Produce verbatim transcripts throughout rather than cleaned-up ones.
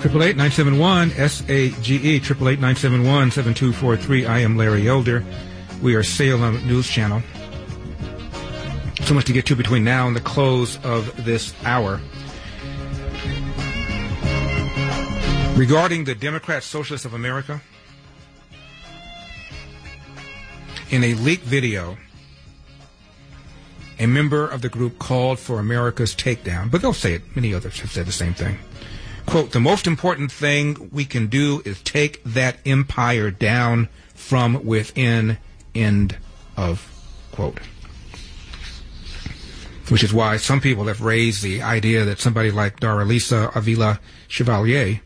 Triple eight nine seven one S A G E. Triple eight nine seven one seven two four three. I am Larry Elder. We are Salem News Channel. So much to get to between now and the close of this hour. Regarding the Democrat Socialists of America, in a leaked video, a member of the group called for America's takedown, but they'll say it. Many others have said the same thing. Quote, the most important thing we can do is take that empire down from within, end of quote. Which is why some people have raised the idea that somebody like Daralisa Avila Chevalier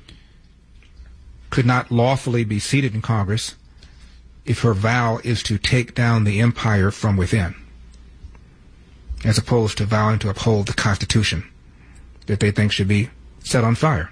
could not lawfully be seated in Congress if her vow is to take down the empire from within, as opposed to vowing to uphold the Constitution that they think should be set on fire.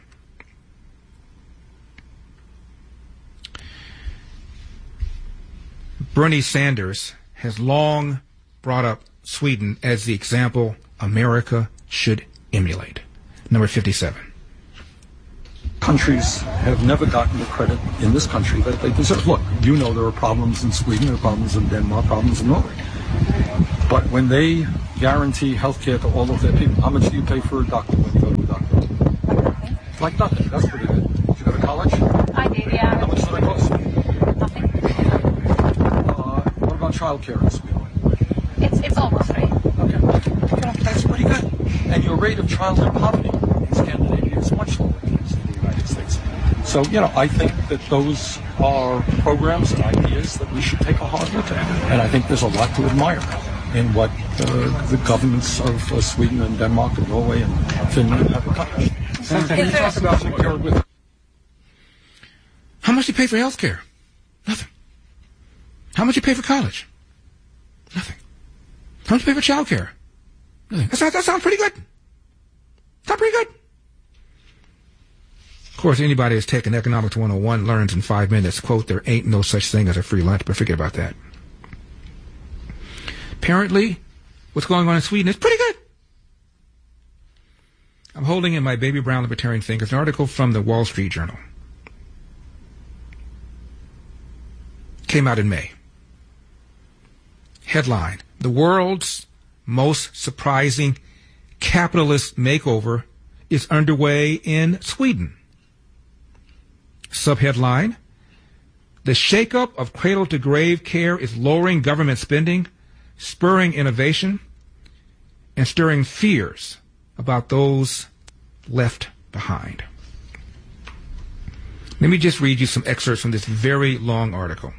Bernie Sanders has long brought up Sweden as the example America should emulate. Number fifty-seven. Countries have never gotten the credit in this country that they deserve. Look, you know there are problems in Sweden, there are problems in Denmark, problems in Norway. But when they guarantee health care to all of their people, how much do you pay for a doctor when you go to a doctor? Like nothing. That's pretty good. Did you go to college? I did, yeah. How much did it cost? Nothing. Uh, what about child care in Sweden? It's, it's almost free. Okay. That's pretty good. And your rate of childhood poverty in Scandinavia is much lower than it is in the United States. So, you know, I think that those are programs and ideas that we should take a hard look at. And I think there's a lot to admire in what uh, the governments of uh, Sweden and Denmark and Norway and Finland have accomplished. Can you talk about secure with? How much do you pay for health care? Nothing. How much do you pay for college? Nothing. How much do you pay for child care? Nothing. That sounds, that sounds pretty good. Sounds pretty good. Of course, anybody who's taken Economics one oh one learns in five minutes, quote, there ain't no such thing as a free lunch, but forget about that. Apparently, what's going on in Sweden is pretty good. I'm holding in my baby brown libertarian fingers an article from the Wall Street Journal. Came out in May. Headline, the world's most surprising capitalist makeover is underway in Sweden. Subheadline, the shakeup of cradle-to-grave care is lowering government spending, spurring innovation, and stirring fears about those left behind. Let me just read you some excerpts from this very long article.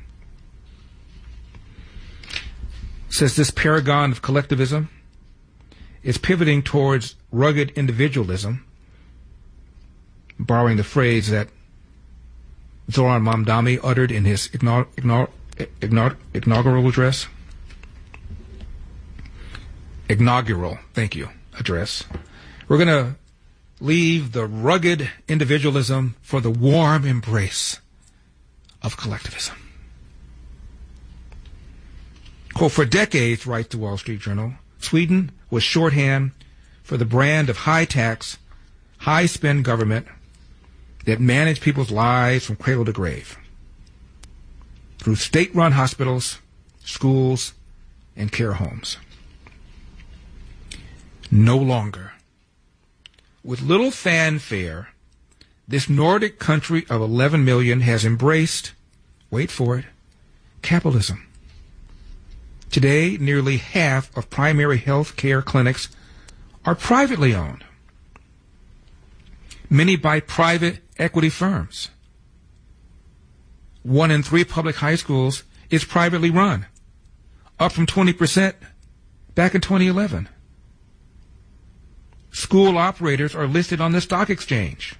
It says this paragon of collectivism is pivoting towards rugged individualism, borrowing the phrase that Zoran Mamdani uttered in his ignor- ignor- ignor- inaugural address. Inaugural, thank you, address. We're going to leave the rugged individualism for the warm embrace of collectivism. Quote, for decades, writes the Wall Street Journal, Sweden was shorthand for the brand of high-tax, high-spend government that managed people's lives from cradle to grave through state-run hospitals, schools, and care homes. No longer. With little fanfare, this Nordic country of eleven million has embraced, wait for it, capitalism. Today, nearly half of primary health care clinics are privately owned, many by private equity firms. One in three public high schools is privately run, up from twenty percent back in twenty eleven. School operators are listed on the stock exchange.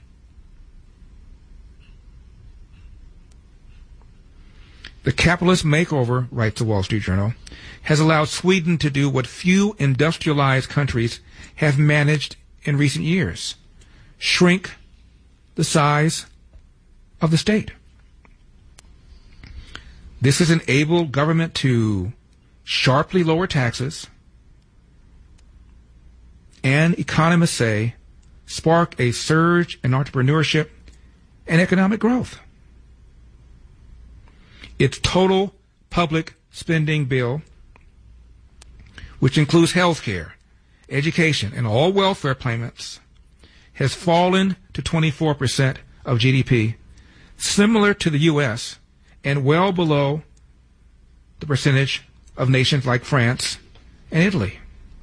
The capitalist makeover, writes the Wall Street Journal, has allowed Sweden to do what few industrialized countries have managed in recent years: shrink the size of the state. This has enabled government to sharply lower taxes, and economists say spark a surge in entrepreneurship and economic growth. Its total public spending bill, which includes health care, education, and all welfare payments, has fallen to twenty-four percent of G D P, similar to the U S and well below the percentage of nations like France and Italy.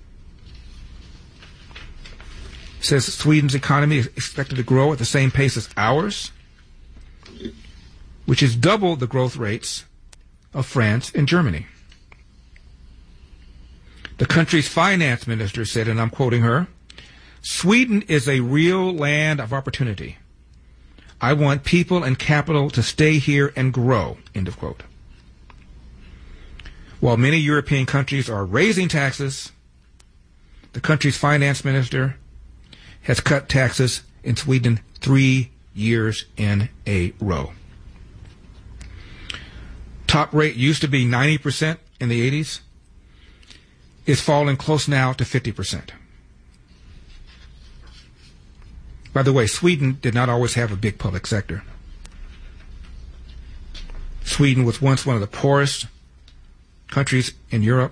It says Sweden's economy is expected to grow at the same pace as ours, which is double the growth rates of France and Germany. The country's finance minister said, and I'm quoting her, "Sweden is a real land of opportunity. I want people and capital to stay here and grow," end of quote. While many European countries are raising taxes, the country's finance minister has cut taxes in Sweden three years in a row. Top rate used to be ninety percent in the eighties. It's fallen close now to fifty percent. By the way, Sweden did not always have a big public sector. Sweden was once one of the poorest countries in Europe,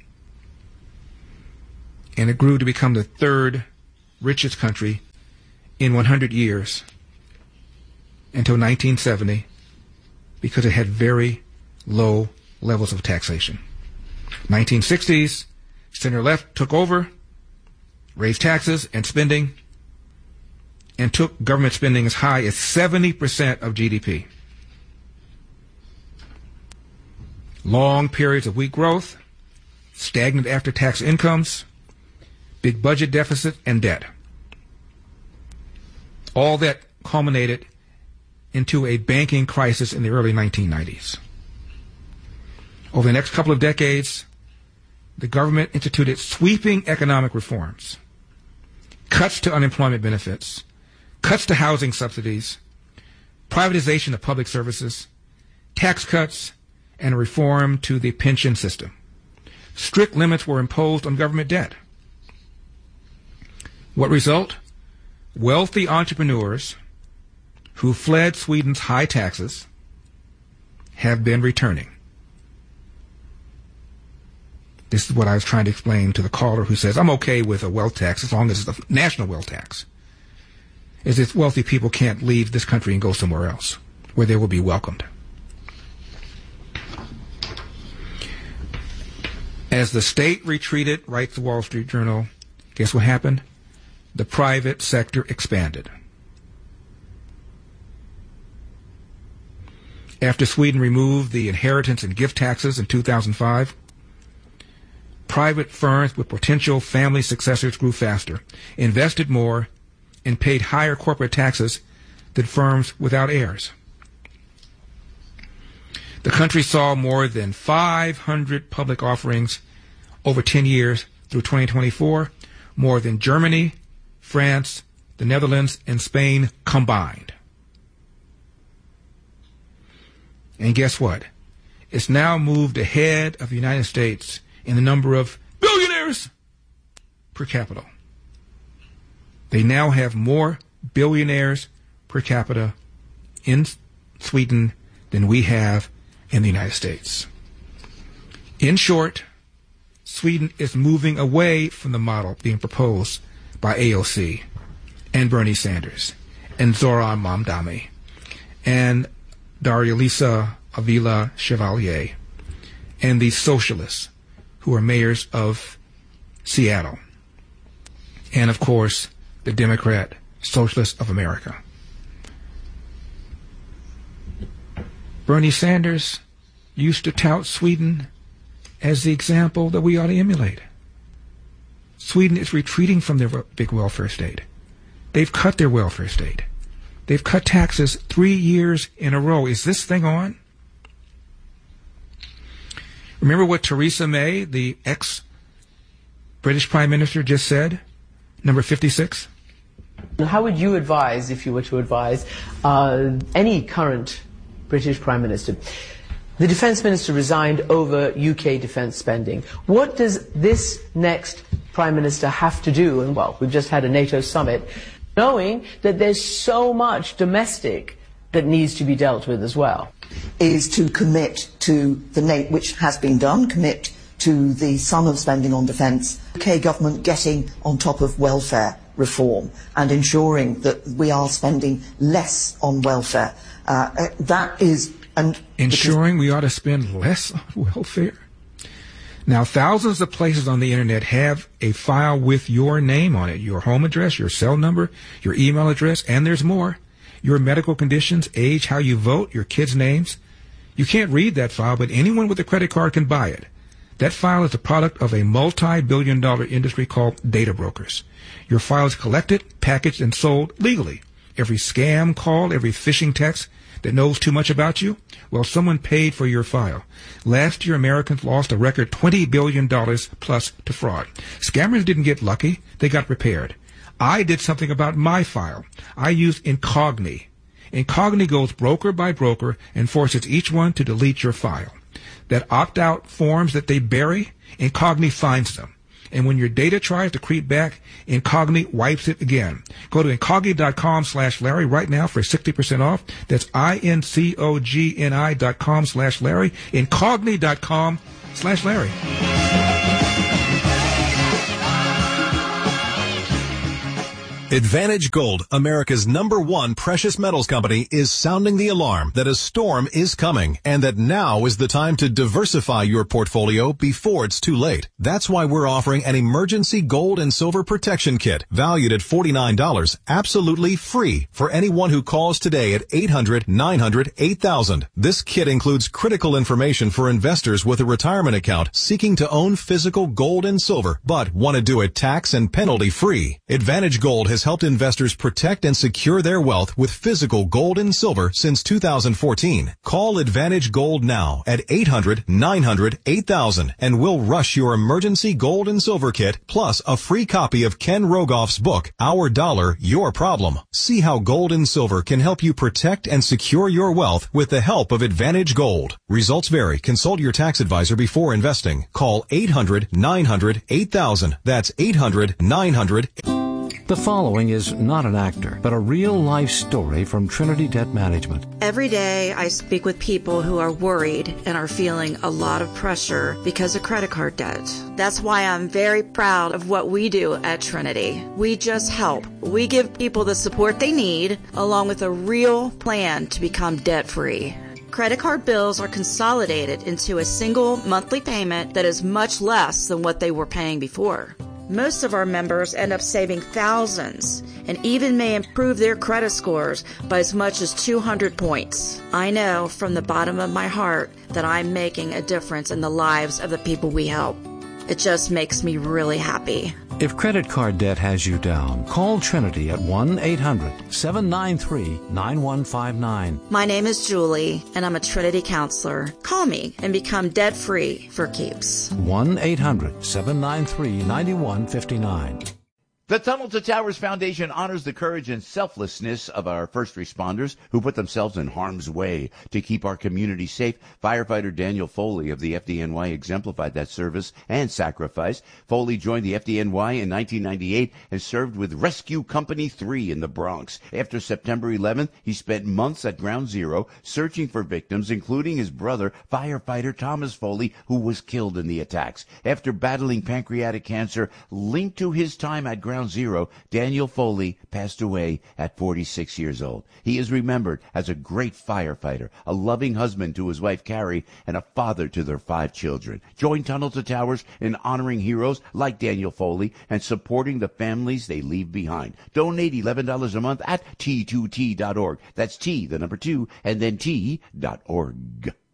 and it grew to become the third richest country in one hundred years until nineteen seventy, because it had very low levels of taxation. nineteen sixties, center-left took over, raised taxes and spending, and took government spending as high as seventy percent of G D P. Long periods of weak growth, stagnant after-tax incomes, big budget deficit, and debt. All that culminated into a banking crisis in the early nineteen nineties. Over the next couple of decades, the government instituted sweeping economic reforms, cuts to unemployment benefits, cuts to housing subsidies, privatization of public services, tax cuts, and a reform to the pension system. Strict limits were imposed on government debt. What result? Wealthy entrepreneurs who fled Sweden's high taxes have been returning. This is what I was trying to explain to the caller who says, I'm okay with a wealth tax as long as it's a national wealth tax. Is that wealthy people can't leave this country and go somewhere else where they will be welcomed. As the state retreated, writes the Wall Street Journal, guess what happened? The private sector expanded. After Sweden removed the inheritance and gift taxes in two thousand five, private firms with potential family successors grew faster, invested more, and paid higher corporate taxes than firms without heirs. The country saw more than five hundred public offerings over ten years through twenty twenty-four, more than Germany, France, the Netherlands, and Spain combined. And guess what? It's now moved ahead of the United States in the number of billionaires per capita. They now have more billionaires per capita in Sweden than we have in the United States. In short, Sweden is moving away from the model being proposed by A O C and Bernie Sanders and Zoran Mamdani and Daria-Lisa Avila Chevalier and the socialists who are mayors of Seattle, and of course the Democrat Socialists of America. Bernie Sanders used to tout Sweden as the example that we ought to emulate. Sweden is retreating from their big welfare state. They've cut their welfare state. They've cut taxes three years in a row. Is this thing on? Remember what Theresa May, the ex-British Prime Minister, just said? Number fifty-six? How would you advise, if you were to advise, uh, any current British Prime Minister? The Defence Minister resigned over U K defence spending. What does this next Prime Minister have to do? And well, we've just had a NATO summit, knowing that there's so much domestic that needs to be dealt with as well. Is to commit to the NATO, which has been done, commit to the sum of spending on defence, U K government getting on top of welfare reform and ensuring that we are spending less on welfare. Uh, that is... And ensuring we ought to spend less on welfare? Now, thousands of places on the internet have a file with your name on it, your home address, your cell number, your email address, and there's more. Your medical conditions, age, how you vote, your kids' names. You can't read that file, but anyone with a credit card can buy it. That file is the product of a multi-billion dollar industry called data brokers. Your file is collected, packaged, and sold legally. Every scam call, every phishing text that knows too much about you, well, someone paid for your file. Last year, Americans lost a record twenty billion dollars plus to fraud. Scammers didn't get lucky. They got prepared. I did something about my file. I used Incogni. Incogni goes broker by broker and forces each one to delete your file. That opt-out forms that they bury, Incogni finds them. And when your data tries to creep back, Incogni wipes it again. Go to Incogni.com slash Larry right now for sixty percent off. That's I-N-C-O-G-N-I dot com slash Larry. Incogni.com slash Larry. Advantage Gold, America's number one precious metals company, is sounding the alarm that a storm is coming and that now is the time to diversify your portfolio before it's too late. That's why we're offering an emergency gold and silver protection kit valued at forty-nine dollars, absolutely free for anyone who calls today at eight hundred, nine hundred, eight thousand. This kit includes critical information for investors with a retirement account seeking to own physical gold and silver, but want to do it tax and penalty free. Advantage Gold has helped investors protect and secure their wealth with physical gold and silver since two thousand fourteen. Call Advantage Gold now at eight hundred, nine hundred, eight thousand and we'll rush your emergency gold and silver kit plus a free copy of Ken Rogoff's book, Our Dollar, Your Problem. See how gold and silver can help you protect and secure your wealth with the help of Advantage Gold. Results vary. Consult your tax advisor before investing. Call eight hundred, nine hundred, eight thousand. That's eight hundred, nine hundred. The following is not an actor, but a real-life story from Trinity Debt Management. Every day I speak with people who are worried and are feeling a lot of pressure because of credit card debt. That's why I'm very proud of what we do at Trinity. We just help. We give people the support they need, along with a real plan to become debt-free. Credit card bills are consolidated into a single monthly payment that is much less than what they were paying before. Most of our members end up saving thousands and even may improve their credit scores by as much as two hundred points. I know from the bottom of my heart that I'm making a difference in the lives of the people we help. It just makes me really happy. If credit card debt has you down, call Trinity at one eight hundred, seven nine three, nine one five nine. My name is Julie, and I'm a Trinity counselor. Call me and become debt-free for keeps. one eight hundred, seven nine three, nine one five nine. The Tunnel to Towers Foundation honors the courage and selflessness of our first responders who put themselves in harm's way to keep our community safe. Firefighter Daniel Foley of the F D N Y exemplified that service and sacrifice. Foley joined the F D N Y in nineteen ninety-eight and served with Rescue Company three in the Bronx. After September eleventh, he spent months at Ground Zero searching for victims, including his brother, firefighter Thomas Foley, who was killed in the attacks. After battling pancreatic cancer linked to his time at Ground Zero, Daniel Foley passed away at forty-six years old. He is remembered as a great firefighter, a loving husband to his wife Carrie, and a father to their five children. Join Tunnel to Towers in honoring heroes like Daniel Foley and supporting the families they leave behind. Donate eleven dollars a month at T two T dot org. That's T, the number two, and then T dot org.